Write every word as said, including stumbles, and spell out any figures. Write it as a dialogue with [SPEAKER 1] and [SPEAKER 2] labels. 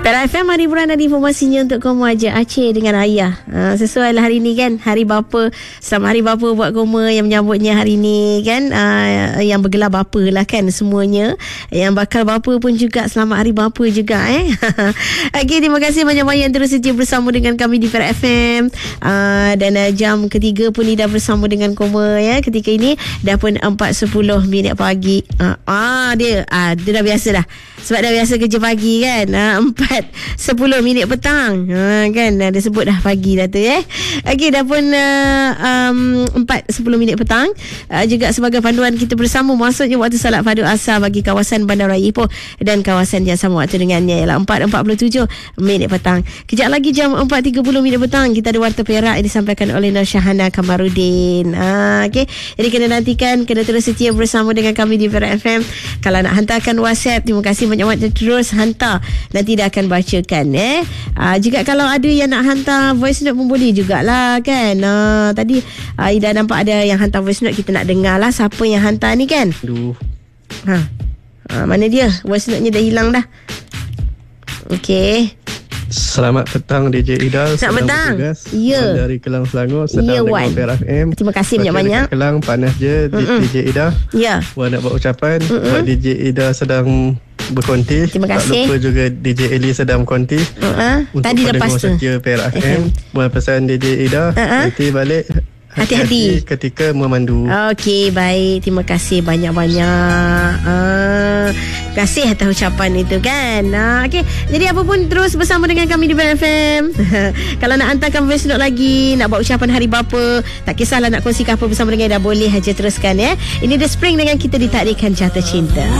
[SPEAKER 1] Perak F M, hari bulan ada informasinya untuk Koma je Aceh dengan Ayah. Ha, sesuai lah hari ni kan, hari bapa. Selamat hari bapa buat Koma yang menyambutnya hari ni kan. Ha, yang bergelar bapa lah kan semuanya. Yang bakal bapa pun juga selamat hari bapa juga eh. Okey, terima kasih banyak-banyak yang terus setia bersama dengan kami di Perak F M. Ha, dan uh, jam ketiga pun ni dah bersama dengan Koma ya. Ketika ini dah pun empat sepuluh minit pagi. Ha, ah dia ah dia dah biasa dah. Sebab dah biasa kerja pagi kan. Ha, empat sepuluh minit petang. Ha, kan dia sebut dah pagi dah tu eh. Okey, dah pun uh, um, empat sepuluh minit petang. Uh, juga sebagai panduan kita bersama, maksudnya waktu salat fardu asar bagi kawasan Bandaraya Ipoh dan kawasan yang sama waktu dengannya ialah empat empat puluh tujuh minit petang. Kejap lagi jam empat tiga puluh minit petang kita ada Warta Perak yang disampaikan oleh Nur Syahana Kamarudin. Ha, okey. Jadi kena nantikan, kena terus setia bersama dengan kami di Perak F M. Kalau nak hantarkan WhatsApp, terima kasih banyak-banyak terus hantar. Nanti dah akan bacakan eh. Uh, juga kalau ada yang nak hantar voice note pun boleh jugalah kan. Uh, tadi uh, Ida nampak ada yang hantar voice note, kita nak dengar lah siapa yang hantar ni kan.
[SPEAKER 2] Aduh.
[SPEAKER 1] Ha. Uh, mana dia? Voice note-nya dah hilang dah. Okey.
[SPEAKER 2] Selamat petang D J Ida.
[SPEAKER 1] Selamat petang. Ya.
[SPEAKER 2] Dari Kelang Selangor sedang
[SPEAKER 1] ya,
[SPEAKER 2] dengar Perak F M.
[SPEAKER 1] Terima kasih banyak-banyak.
[SPEAKER 2] Kelang panas je. Mm-mm. D J Ida.
[SPEAKER 1] Ya.
[SPEAKER 2] Buat nak buat ucapan.
[SPEAKER 1] Mm-mm.
[SPEAKER 2] Buat D J Ida sedang berkonti.
[SPEAKER 1] Terima kasih.
[SPEAKER 2] Tak lupa juga D J Eli sedang konti.
[SPEAKER 1] Uh-huh.
[SPEAKER 2] Untuk
[SPEAKER 1] tadi lepas tu
[SPEAKER 2] setia Perak F M. Buat pesan D J Ida. Uh-huh. Nanti balik
[SPEAKER 1] hati-hati
[SPEAKER 2] ketika memandu.
[SPEAKER 1] Okey, baik. Terima kasih banyak-banyak. Uh, terima kasih atas ucapan itu kan. Uh, Okey, jadi apa pun terus bersama dengan kami di Perak F M. Kalau nak hantarkan voice note lagi, nak buat ucapan hari bapa, tak kisahlah nak kongsikan apa bersama dengan Ida, boleh aja teruskan ya. Ini The Spring dengan Kita Ditakdirkan Jatuh Cinta.